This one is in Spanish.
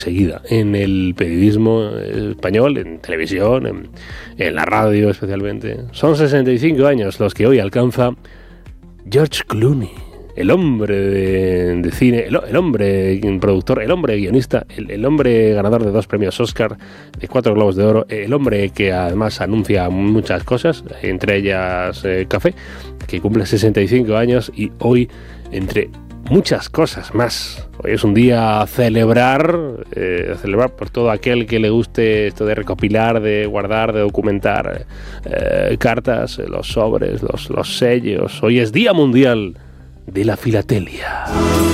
seguida en el periodismo español, en televisión, en la radio especialmente. Son 65 años los que hoy alcanza George Clooney, el hombre de cine, el hombre productor, el hombre guionista, el hombre ganador de 2 premios Oscar, de 4 Globos de Oro, el hombre que además anuncia muchas cosas, entre ellas café, que cumple 65 años y hoy, entre muchas cosas más, hoy es un día a celebrar por todo aquel que le guste esto de recopilar, de guardar, de documentar cartas, los sobres, los sellos. Hoy es Día Mundial de la Filatelia.